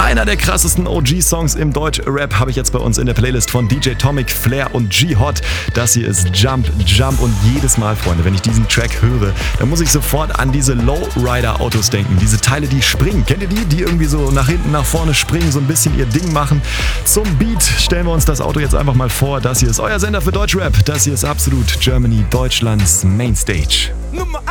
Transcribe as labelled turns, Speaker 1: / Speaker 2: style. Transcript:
Speaker 1: Einer der krassesten OG-Songs im Deutsch-Rap habe ich jetzt bei uns in der Playlist von DJ Tomic, Flair und G-Hot. Das hier ist Jump, Jump und jedes Mal, Freunde, wenn ich diesen Track höre, dann muss ich sofort an diese Lowrider-Autos denken. Diese Teile, die springen. Kennt ihr die? Die irgendwie so nach hinten, nach vorne springen, so ein bisschen ihr Ding machen. Zum Beat stellen wir uns das Auto jetzt einfach mal vor. Das hier ist euer Sender für Deutschrap. Das hier ist absolut Germany, Deutschlands Mainstage.
Speaker 2: Nummer